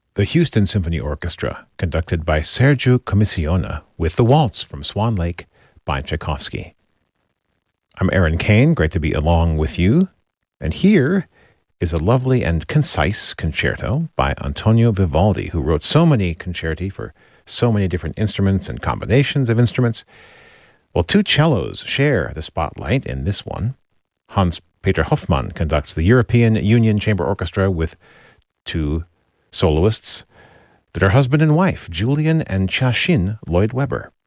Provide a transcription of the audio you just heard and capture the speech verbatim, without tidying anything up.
the Houston Symphony Orchestra, conducted by Sergio Commissiona, with the Waltz from Swan Lake by Tchaikovsky. I'm Aaron Kane, great to be along with you, and here is a lovely and concise concerto by Antonio Vivaldi, who wrote so many concerti for so many different instruments and combinations of instruments. Well, two cellos share the spotlight in this one. Hans-Peter Hoffmann conducts the European Union Chamber Orchestra with two soloists that are husband and wife, Julian and Chashin Lloyd Webber.